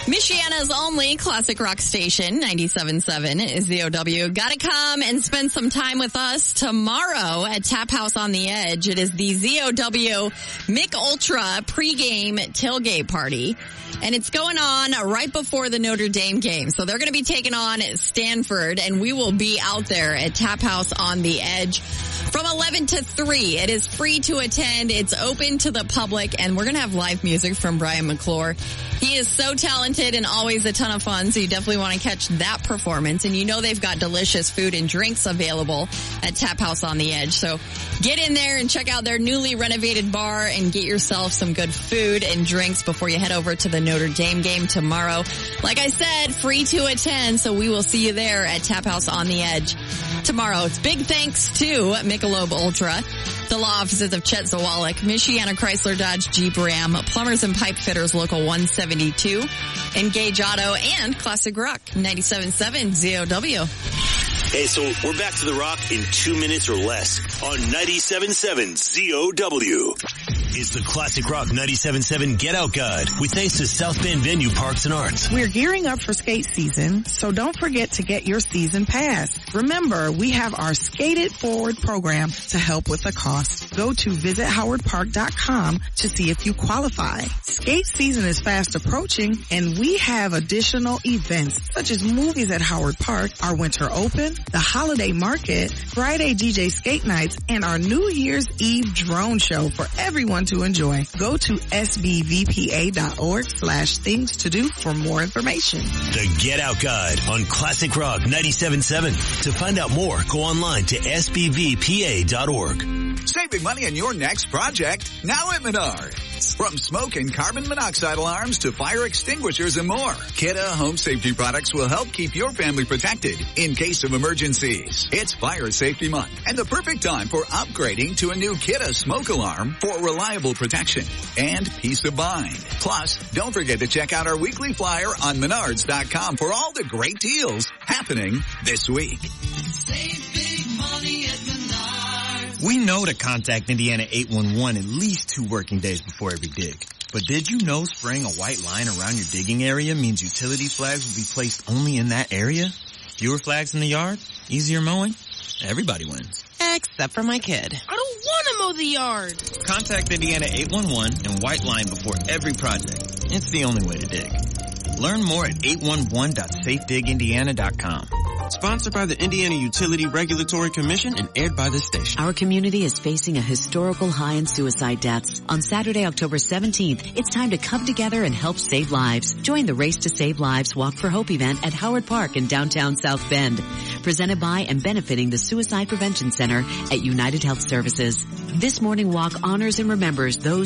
Michiana's only classic rock station, 97.7 is the OW. Gotta come and spend some time with us tomorrow at Tap House on the Edge. It is the ZOW Mick Ultra pregame tailgate party. And it's going on right before the Notre Dame game. So they're going to be taking on Stanford, and we will be out there at Tap House on the Edge from 11 to 3. It is free to attend. It's open to the public, and we're going to have live music from Brian McClure. He is so talented and always a ton of fun, so you definitely want to catch that performance. And you know they've got delicious food and drinks available at Tap House on the Edge. So get in there and check out their newly renovated bar and get yourself some good food and drinks before you head over to the Notre Dame game tomorrow. Like I said, free to attend, so we will see you there at Tap House on the Edge tomorrow. It's big thanks to Michelob Ultra, the law offices of Chet Zawalik, Michiana Chrysler Dodge Jeep Ram, Plumbers and Pipe Fitters Local 172, Engage Auto, and Classic Rock 97.7 ZOW. Hey, so we're back to the rock in 2 minutes or less on 97.7 ZOW. It's the Classic Rock 97.7 Get Out Guide with thanks to South Bend Venue Parks and Arts. We're gearing up for skate season, so don't forget to get your season pass. Remember, we have our Skate It Forward program to help with the cost. Go to visithowardpark.com to see if you qualify. Skate season is fast approaching, and we have additional events such as movies at Howard Park, our winter open, the holiday market, Friday DJ skate nights, and our New Year's Eve drone show for everyone to enjoy. Go to sbvpa.org/things to do for more information. The Get Out Guide on Classic Rock 97.7. To find out more, go online to sbvpa.org. Saving money on your next project, now at Menards. From smoke and carbon monoxide alarms to fire extinguishers and more, Kidde Home Safety Products will help keep your family protected in case of emergencies. It's Fire Safety Month and the perfect time for upgrading to a new Kidde smoke alarm for reliable protection and peace of mind. Plus, don't forget to check out our weekly flyer on Menards.com for all the great deals happening this week. Save big money at Menards. We know to contact Indiana 811 at least 2 working days before every dig. But did you know spraying a white line around your digging area means utility flags will be placed only in that area? Fewer flags in the yard? Easier mowing? Everybody wins. Except for my kid. I don't want to mow the yard. Contact Indiana 811 and white line before every project. It's the only way to dig. Learn more at 811.safedigindiana.com. Sponsored by the Indiana Utility Regulatory Commission and aired by this station. Our community is facing a historical high in suicide deaths. On Saturday, October 17th, it's time to come together and help save lives. Join the Race to Save Lives Walk for Hope event at Howard Park in downtown South Bend. Presented by and benefiting the Suicide Prevention Center at United Health Services. This morning walk honors and remembers those